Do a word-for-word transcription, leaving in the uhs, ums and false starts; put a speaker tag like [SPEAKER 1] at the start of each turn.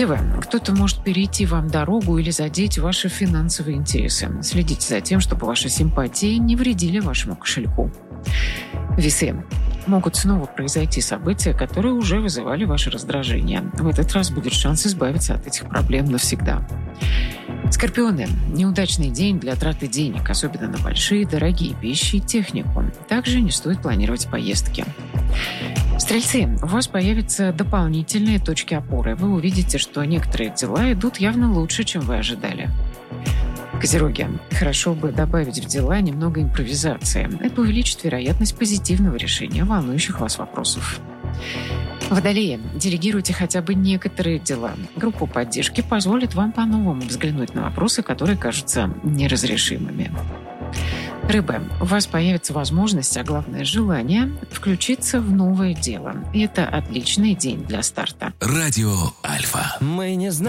[SPEAKER 1] Кто-то может перейти вам дорогу или задеть ваши финансовые интересы. Следите за тем, чтобы ваши симпатии не вредили вашему кошельку. Весы. Могут снова произойти события, которые уже вызывали ваше раздражение. В этот раз будет шанс избавиться от этих проблем навсегда. Скорпионы. Неудачный день для траты денег, особенно на большие, дорогие вещи и технику. Также не стоит планировать поездки. Стрельцы. У вас появятся дополнительные точки опоры. Вы увидите, что некоторые дела идут явно лучше, чем вы ожидали. Козероги. Хорошо бы добавить в дела немного импровизации. Это увеличит вероятность позитивного решения волнующих вас вопросов. Водолеи. Делегируйте хотя бы некоторые дела. Группа поддержки позволит вам по-новому взглянуть на вопросы, которые кажутся неразрешимыми. Рыбы. У вас появится возможность, а главное желание, включиться в новое дело. И это отличный день для старта.
[SPEAKER 2] Радио Альфа.
[SPEAKER 3] Мы не знаем.